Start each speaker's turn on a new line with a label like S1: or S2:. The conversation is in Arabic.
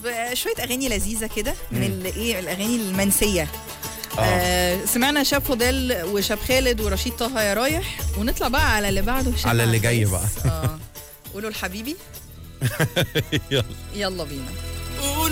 S1: شويه اغاني لذيذه كده من الاغاني المنسيه. سمعنا شاب فضال وشاب خالد ورشيد طه يا رايح، ونطلع بقى على اللي بعده،
S2: على اللي جاي بقى.
S1: قولوا لحبيبي. يلا بينا.